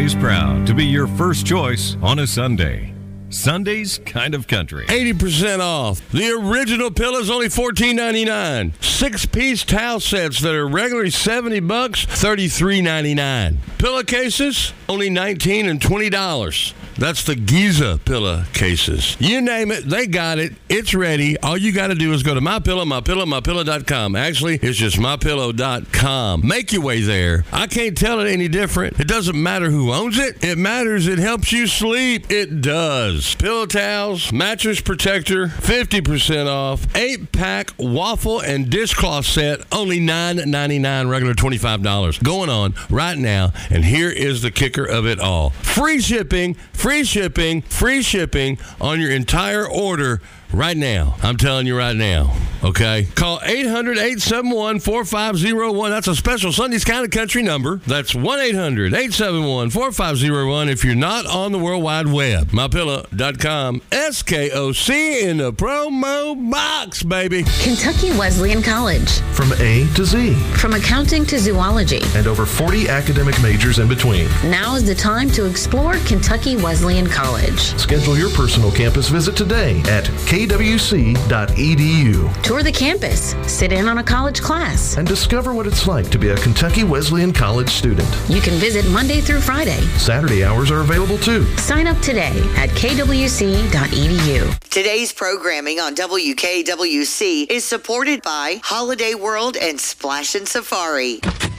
always proud to be your first choice on a Sunday. Sunday's Kind of Country. 80% off. The original pillow is only $14.99. 6-piece towel sets that are regularly $70, $33.99. Pillowcases, only $19 and $20. That's the Giza pillowcases. You name it, they got it. It's ready. All you got to do is go to mypillow.com. Actually, it's just mypillow.com. Make your way there. I can't tell it any different. It doesn't matter who owns it. It matters it helps you sleep. It does. Pillow towels, mattress protector, 50% off. 8-pack waffle and dishcloth set, only $9.99, regular $25. Going on right now, and here is the kicker of it all. Free shipping on your entire order right now. I'm telling you right now, okay? Call 800-871-4501. That's a special Sunday's Kind of Country number. That's 1-800-871-4501 if you're not on the World Wide Web. MyPillow.com. SKOC in the promo box, baby. Kentucky Wesleyan College. From A to Z. From accounting to zoology. And over 40 academic majors in between. Now is the time to explore Kentucky Wesleyan College. Schedule your personal campus visit today at kwc.edu. Tour the campus, sit in on a college class, and discover what it's like to be a Kentucky Wesleyan College student. You can visit Monday through Friday. Saturday hours are available too. Sign up today at kwc.edu. Today's programming on WKWC is supported by Holiday World and Splash and Safari.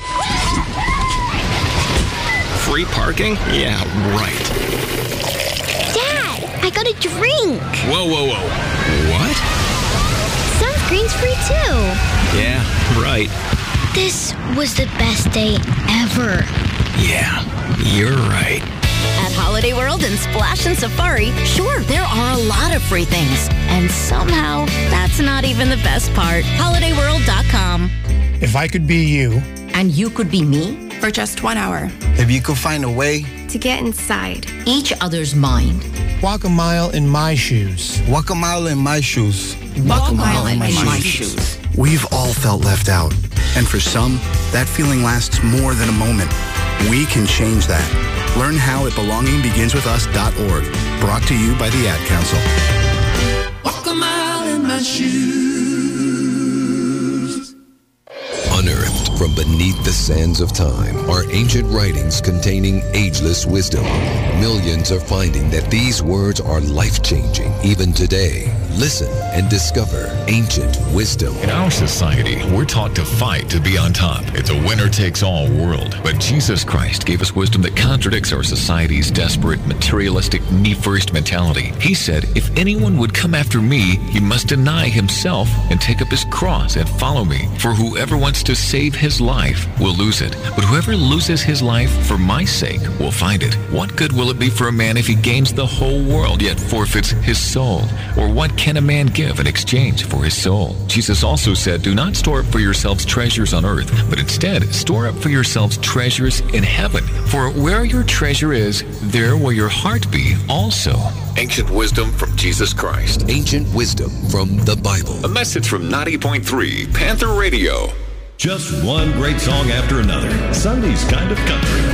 Free parking? Yeah, right. Dad, I got a drink. Whoa. What? Sunscreen's free too. Yeah, right. This was the best day ever. Yeah, you're right. At Holiday World and Splash and Safari, sure, there are a lot of free things. And somehow, that's not even the best part. HolidayWorld.com. If I could be you. And you could be me? For just 1 hour. If you could find a way to get inside each other's mind. Walk a mile in my shoes. Walk a mile in my shoes. Walk a mile in my shoes. We've all felt left out. And for some, that feeling lasts more than a moment. We can change that. Learn how at belongingbeginswithus.org. Brought to you by the Ad Council. Walk a mile in my shoes. Unearthed from beneath the sands of time are ancient writings containing ageless wisdom. Millions are finding that these words are life-changing even today. Listen and discover ancient wisdom. In our society, we're taught to fight to be on top. It's a winner-takes-all world. But Jesus Christ gave us wisdom that contradicts our society's desperate, materialistic, me-first mentality. He said, if anyone would come after me, he must deny himself and take up his cross and follow me. For whoever wants to save his life will lose it. But whoever loses his life for my sake will find it. What good will it be for a man if he gains the whole world yet forfeits his soul? Or what can a man give in exchange for his soul? Jesus also said, do not store up for yourselves treasures on earth, but instead store up for yourselves treasures in heaven. For where your treasure is, there will your heart be also. Ancient wisdom from Jesus Christ. Ancient wisdom from the Bible. A message from 90.3 Panther Radio. Just one great song after another. Sunday's Kind of Country.